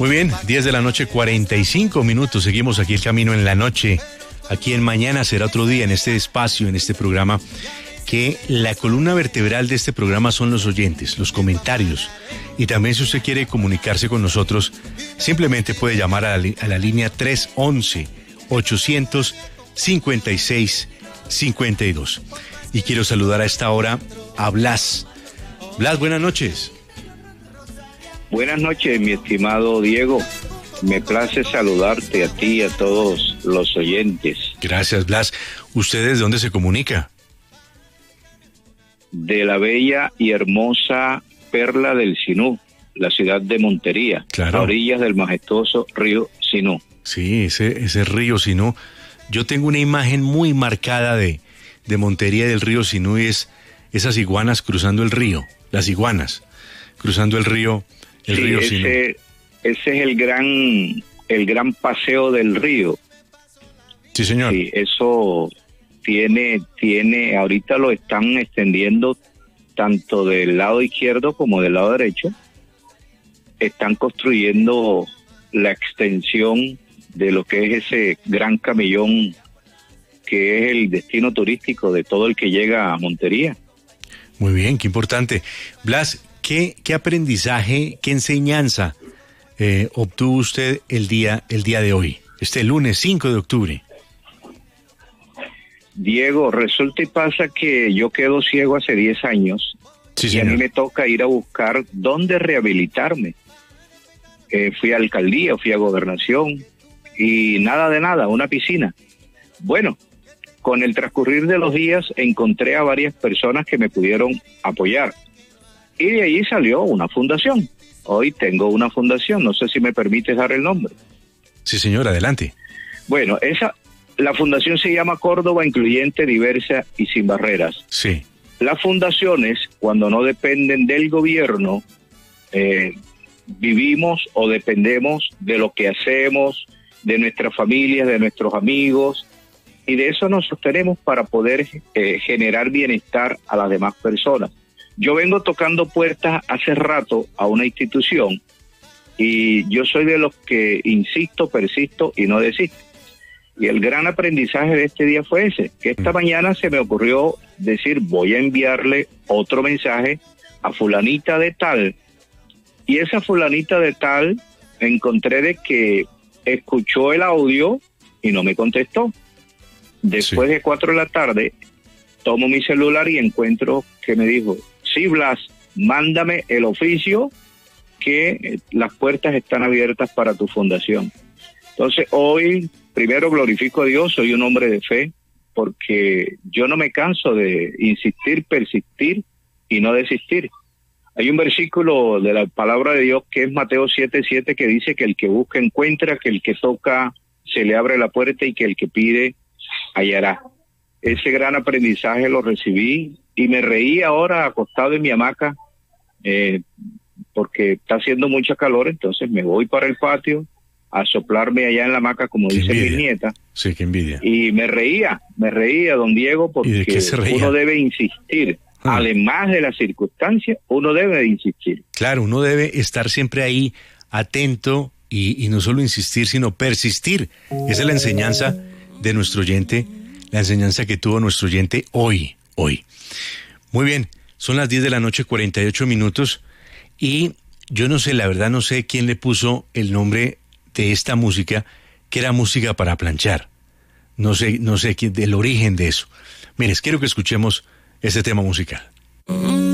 Muy bien, 10 de la noche, 45 minutos. Seguimos aquí el camino en la noche. Aquí en Mañana Será Otro Día, en este espacio, en este programa, que la columna vertebral de este programa son los oyentes, los comentarios. Y también si usted quiere comunicarse con nosotros, simplemente puede llamar a la línea 311-856-52. Y quiero saludar a esta hora a Blas. Blas, buenas noches. Buenas noches, mi estimado Diego. Me place saludarte a ti y a todos los oyentes. Gracias, Blas. ¿Usted desde dónde se comunica? De la bella y hermosa Perla del Sinú, la ciudad de Montería, claro, a orillas del majestuoso río Sinú. Sí, ese río Sinú. Yo tengo una imagen muy marcada de Montería y del río Sinú, y es esas iguanas cruzando el río, las iguanas cruzando el río Sinú. Ese es el gran paseo del río. Sí, señor. Sí, eso tiene, ahorita lo están extendiendo tanto del lado izquierdo como del lado derecho. Están construyendo la extensión de lo que es ese gran camellón que es el destino turístico de todo el que llega a Montería. Muy bien, qué importante. Blas, ¿qué aprendizaje, qué enseñanza obtuvo usted el día de hoy, este lunes 5 de octubre? Diego, resulta y pasa que yo quedo ciego hace 10 años. Sí, y señor. a mí me toca ir a buscar dónde rehabilitarme. Fui a alcaldía, fui a gobernación y nada de nada, una piscina. Bueno, con el transcurrir de los días encontré a varias personas que me pudieron apoyar y de allí salió una fundación. Hoy tengo una fundación, no sé si me permites dar el nombre. Sí, señor, adelante. Bueno, la fundación se llama Córdoba Incluyente, Diversa y Sin Barreras. Sí. Las fundaciones, cuando no dependen del gobierno, vivimos o dependemos de lo que hacemos, de nuestras familias, de nuestros amigos, y de eso nos sostenemos para poder generar bienestar a las demás personas. Yo vengo tocando puertas hace rato a una institución y yo soy de los que insisto, persisto y no desisto. Y el gran aprendizaje de este día fue ese, que esta mañana se me ocurrió decir, voy a enviarle otro mensaje a fulanita de tal. Y esa fulanita de tal encontré de que escuchó el audio y no me contestó. Después de 4 de la tarde, tomo mi celular y encuentro que me dijo, sí, Blas, mándame el oficio que las puertas están abiertas para tu fundación. Entonces hoy, primero glorifico a Dios, soy un hombre de fe, porque yo no me canso de insistir, persistir y no desistir. Hay un versículo de la palabra de Dios que es Mateo 7:7 que dice que el que busca encuentra, que el que toca se le abre la puerta y que el que pide hallará. Ese gran aprendizaje lo recibí y me reí ahora acostado en mi hamaca porque está haciendo mucha calor, entonces me voy para el patio a soplarme allá en la hamaca, como dice mi nieta. Sí, qué envidia. Y me reía, don Diego, porque ¿Y de qué se reía? Uno debe insistir. Además de las circunstancias, uno debe de insistir. Claro, uno debe estar siempre ahí, atento, y no solo insistir, sino persistir. Esa es la enseñanza de nuestro oyente, la enseñanza que tuvo nuestro oyente hoy. Muy bien, son las 10 de la noche, 48 minutos, y yo no sé, la verdad no sé quién le puso el nombre de esta música, que era música para planchar. No sé quién, del origen de eso. Mires, quiero que escuchemos este tema musical.